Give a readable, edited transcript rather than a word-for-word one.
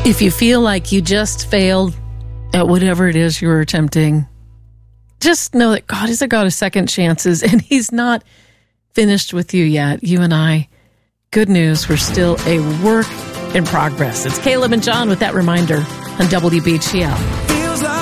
If you feel like you just failed at whatever it is you're attempting, just know that God is a God of second chances, and He's not finished with you yet. You and I, good news, we're still a work in progress. It's Caleb and John with that reminder on WBGL.